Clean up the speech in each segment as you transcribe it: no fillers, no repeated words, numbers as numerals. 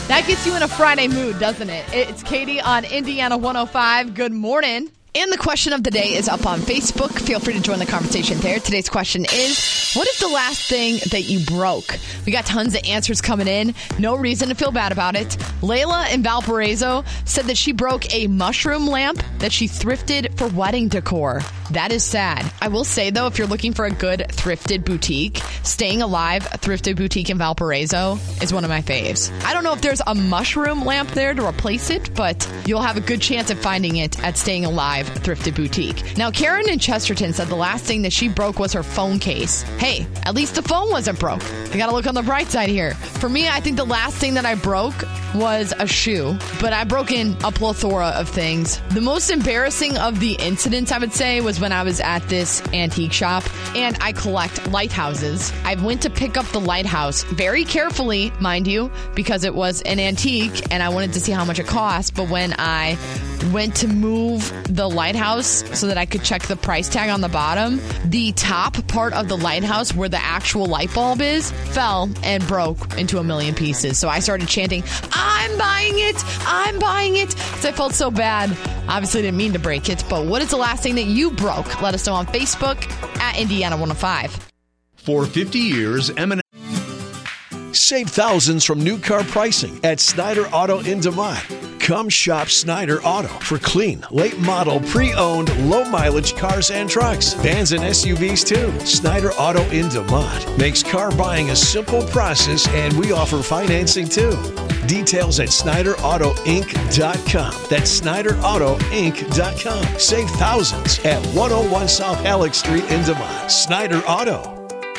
That gets you in a Friday mood, doesn't it? It's Katie on Indiana 105. Good morning. And the question of the day is up on Facebook. Feel free to join the conversation there. Today's question is, what is the last thing that you broke? We got tons of answers coming in. No reason to feel bad about it. Layla in Valparaiso said that she broke a mushroom lamp that she thrifted for wedding decor. That is sad. I will say, though, if you're looking for a good thrifted boutique, Staying Alive, a thrifted boutique in Valparaiso, is one of my faves. I don't know if there's a mushroom lamp there to replace it, but you'll have a good chance of finding it at Staying Alive Thrifted Boutique. Now, Karen in Chesterton said the last thing that she broke was her phone case. Hey, at least the phone wasn't broke. You gotta look on the bright side here. For me, I think the last thing that I broke was a shoe, but I've broken a plethora of things. The most embarrassing of the incidents, I would say, was when I was at this antique shop, and I collect lighthouses. I went to pick up the lighthouse very carefully, mind you, because it was an antique, and I wanted to see how much it cost, but when I went to move the lighthouse so that I could check the price tag on the bottom, the top part of the lighthouse where the actual light bulb is fell and broke into a million pieces. So I started chanting, "I'm buying it! I'm buying it!" because I felt so bad. Obviously didn't mean to break it, but what is the last thing that you broke? Let us know on Facebook at Indiana 105. For 50 years, M&M. Save thousands from new car pricing at Snyder Auto in DeMont. Come shop Snyder Auto for clean, late model, pre-owned, low mileage cars and trucks. Vans and SUVs too. Snyder Auto in DeMont makes car buying a simple process, and we offer financing too. Details at SnyderAutoInc.com. That's SnyderAutoInc.com. Save thousands at 101 South Alex Street in DeMont. Snyder Auto.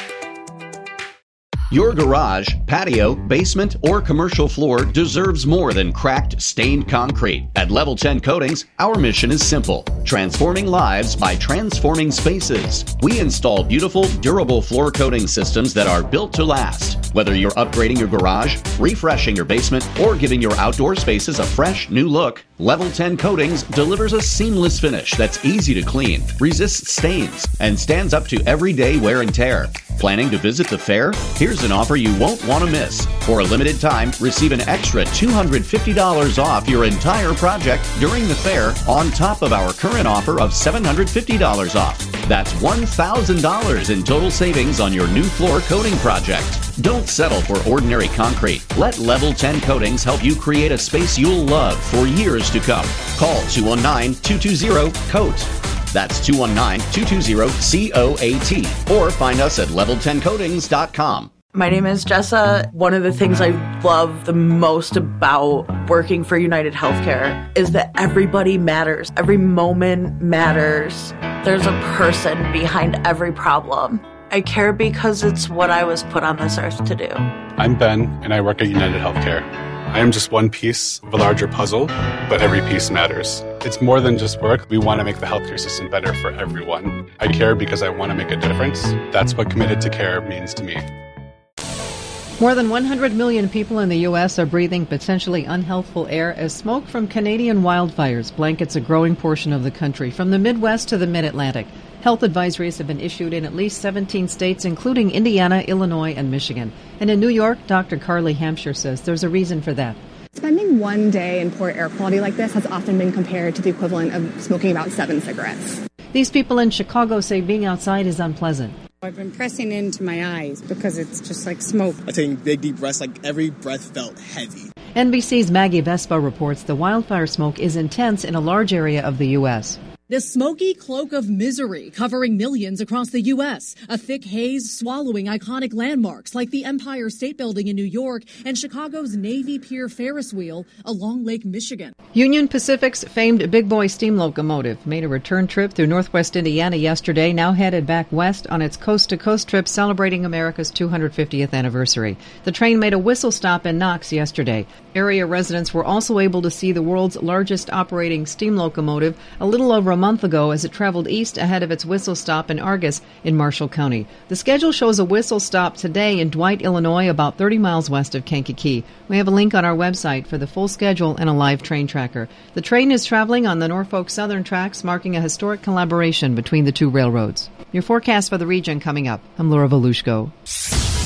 Your garage, patio, basement, or commercial floor deserves more than cracked, stained concrete. At Level 10 Coatings, our mission is simple: transforming lives by transforming spaces. We install beautiful, durable floor coating systems that are built to last. Whether you're upgrading your garage, refreshing your basement, or giving your outdoor spaces a fresh, new look, Level 10 Coatings delivers a seamless finish that's easy to clean, resists stains, and stands up to everyday wear and tear. Planning to visit the fair? Here's an offer you won't want to miss. For a limited time, receive an extra $250 off your entire project during the fair, on top of our current offer of $750 off. That's $1,000 in total savings on your new floor coating project. Don't settle for ordinary concrete. Let Level 10 Coatings help you create a space you'll love for years to come. Call 219-220-COAT. That's 219-220-COAT. Or find us at level10coatings.com. My name is Jessa. One of the things I love the most about working for United Healthcare is that everybody matters. Every moment matters. There's a person behind every problem. I care because it's what I was put on this earth to do. I'm Ben, and I work at United Healthcare. I am just one piece of a larger puzzle, but every piece matters. It's more than just work. We want to make the healthcare system better for everyone. I care because I want to make a difference. That's what Committed to Care means to me. More than 100 million people in the U.S. are breathing potentially unhealthful air as smoke from Canadian wildfires blankets a growing portion of the country, from the Midwest to the Mid-Atlantic. Health advisories have been issued in at least 17 states, including Indiana, Illinois, and Michigan. And in New York, Dr. Carly Hampshire says there's a reason for that. Spending one day in poor air quality like this has often been compared to the equivalent of smoking about 7 cigarettes. These people in Chicago say being outside is unpleasant. I've been pressing into my eyes because it's just like smoke. I'm taking big, deep breaths, like every breath felt heavy. NBC's Maggie Vespa reports the wildfire smoke is intense in a large area of the U.S. The smoky cloak of misery covering millions across the U.S. A thick haze swallowing iconic landmarks like the Empire State Building in New York and Chicago's Navy Pier Ferris wheel along Lake Michigan. Union Pacific's famed Big Boy steam locomotive made a return trip through northwest Indiana yesterday, now headed back west on its coast-to-coast trip celebrating America's 250th anniversary. The train made a whistle stop in Knox yesterday. Area residents were also able to see the world's largest operating steam locomotive a little over a month ago as it traveled east ahead of its whistle stop in Argus in Marshall County. The schedule shows a whistle stop today in Dwight, Illinois, about 30 miles west of Kankakee. We have a link on our website for the full schedule and a live train tracker. The train is traveling on the Norfolk Southern tracks, marking a historic collaboration between the two railroads. Your forecast for the region coming up. I'm Laura Volushko.